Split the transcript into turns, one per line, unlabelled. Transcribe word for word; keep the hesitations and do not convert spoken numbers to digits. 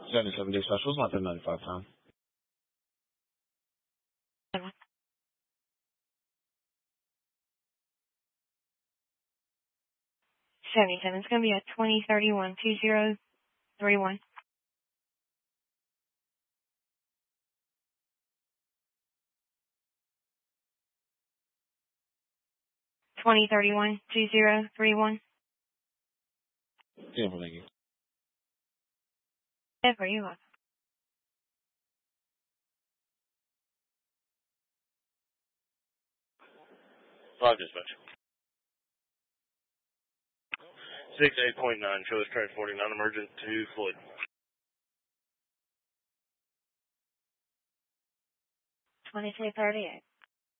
seventy-seven day specials, not ten ninety-five time.
seventy-seven. It's going to be a twenty thirty-one, two zero three one. twenty thirty-one, two zero three one.
Yeah, thank you.
Yeah, for you.
Five dispatch. Six eight point nine, show us train forty-nine, emergent to Floyd.
twenty-two thirty-eight.